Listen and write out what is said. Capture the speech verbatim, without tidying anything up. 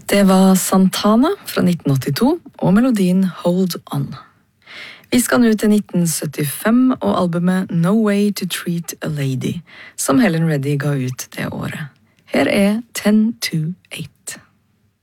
Det var Santana fra nitten åttito og melodien Hold On. Vi skal nå til nitten syttifem og albumet No Way to Treat a Lady, som Helen Reddy ga ut det året. Her er ten to eight.